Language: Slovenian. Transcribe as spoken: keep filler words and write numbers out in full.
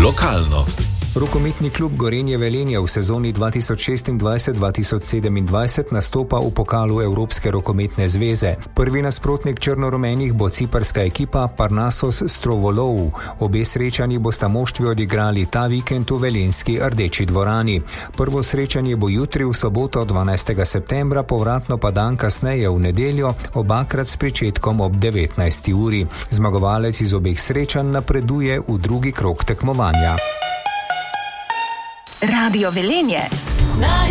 lokalno. Rokometni klub Gorenje Velenje v sezoni dva tisoč šestindvajset dva tisoč sedemindvajset nastopa v pokalu Evropske rokometne zveze. Prvi nasprotnik črnorumenih bo ciparska ekipa Parnasos Strovolov. Obe srečanji bosta moštvi odigrali ta vikend v velenjski Rdeči dvorani. Prvo srečanje bo jutri v soboto dvanajstega septembra, povratno pa dan kasneje v nedeljo, obakrat s pričetkom ob devetnajsti uri. Zmagovalec iz obeh srečanj napreduje v drugi krog tekmovanja. Radio Velenje.